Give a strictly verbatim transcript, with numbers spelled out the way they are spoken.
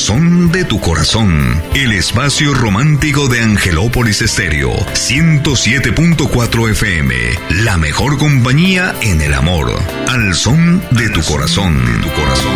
son de tu corazón. El espacio romántico de Angelópolis Estéreo, ciento siete punto cuatro F M. La mejor compañía en el amor. Al son de tu corazón. De tu corazón.